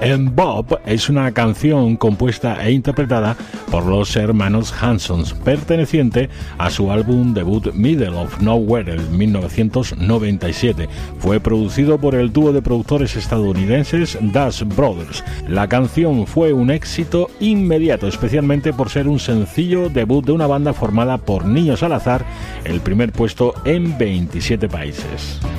And Bob es una canción compuesta e interpretada por los hermanos Hanson, perteneciente a su álbum debut Middle of Nowhere en 1997. Fue producido por el dúo de productores estadounidenses Dash Brothers. La canción fue un éxito inmediato, especialmente por ser un sencillo debut de una banda formada por niños al azar, el primer puesto en 27 países.